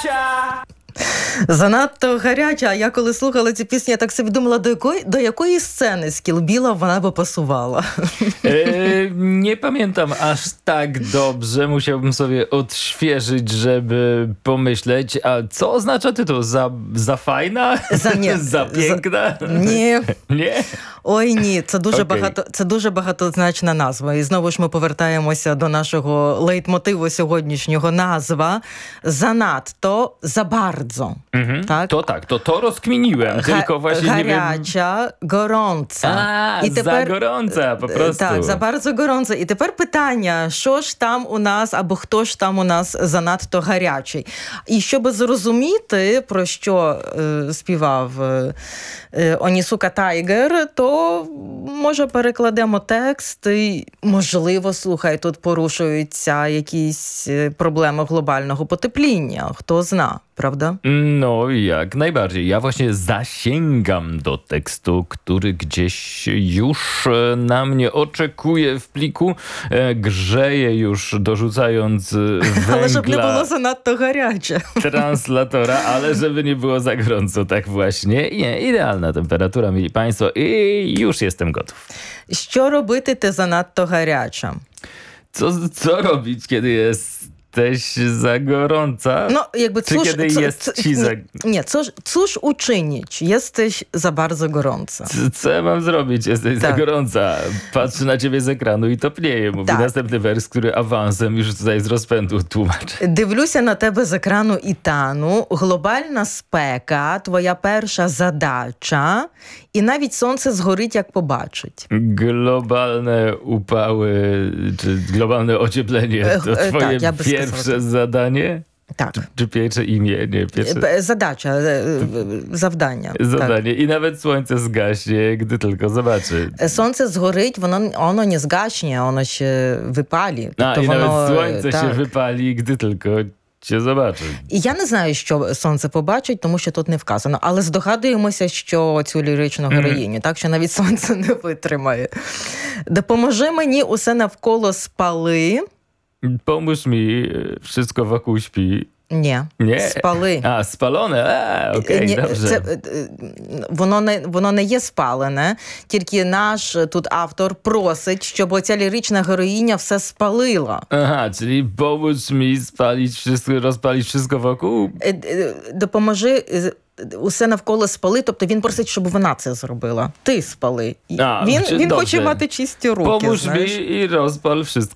Занадто гаряча. А я коли слухала цю пісню, я так собі думала, do jakiej sceny z Kill Billa ona by pasowała. Nie pamiętam aż tak dobrze. Musiałbym sobie odświeżyć, żeby pomyśleć. A co oznacza tytuł? Za fajna? Za piękna? Ні. Ні? Ой, ні, це дуже багатозначна назва. І знову ж ми повертаємося до нашого лейтмотиву сьогоднішнього. Назва занадто, забардзо. Tak? To rozkminiłem, tylko właśnie гаряча, nie wiem... горąca. І тепер... за горąca, по prostu. Так, за bardzo горąca. І тепер питання, що ж там у нас, або хто ж там у нас занадто гарячий. І щоб зрозуміти, про що співав Онісука Тайгер, то, може, перекладемо текст і, можливо, слухай, тут порушуються якісь проблеми глобального потепління. Хто зна, prawda? No, jak najbardziej. Ja właśnie zasięgam do tekstu, który gdzieś już na mnie oczekuje w pliku. Grzeje już, dorzucając węgla. Ale żeby nie było zanadto гаряче. Translatora, ale żeby nie było za gorąco, tak właśnie. Nie, idealna temperatura, mili państwo, i już jestem gotów. Що робити ти занадто гаряча? Co robić, kiedy jesteś za gorąca? No, jakby Czy kiedy jest ci za... Nie, cóż uczynić? Jesteś za bardzo gorąca. Co ja mam zrobić? Jesteś za gorąca. Patrzę na ciebie z ekranu i topnieję. Mówi następny wers, który awansem już tutaj z rozpędu tłumaczy. Дивлюся на тебе з екрану і тану. Глобальна спека, твоя перша задача. І навіть сонце згорить, як побачить. Globalne upały, czy globalne ocieplenie to twoje pierwsze zadanie? Tak. Czy pierwsze imię? Nie, pierwsze... Задача, завдання. Zadanie. Tak. I nawet słońce zgaśnie, gdy tylko zobaczy. Сонце згорить, воно не згасне, воно ще випалі. Тобто і навіть сонце ще випалі, gdy tylko cię zobaczy. І я не знаю, що сонце побачить, тому що тут не вказано. Але здогадуємося, що цю ліричну героїню, так, що навіть сонце не витримає. Допоможи мені, усе навколо спали. Pomóż mi, wszystko wokół śpi. Nie. Спали. А, спалене? Окей, добре. Воно не є спалене, тільки наш тут автор просить, щоб оця лірична героїня все спалила. Ага, czyli pomóż mi spalić wszystko, rozpalić wszystko wokół? Допоможи усе навколо спали, тобто він просить, щоб вона це зробила. Ти спали. Він хоче мати чисті руки. Pomóż mi i rozpal wszystko